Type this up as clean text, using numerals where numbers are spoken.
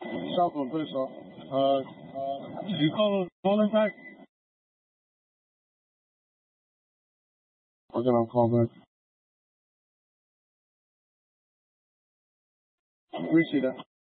Cell phone, put it off. Did you call the phone back? We're gonna call back. Appreciate that.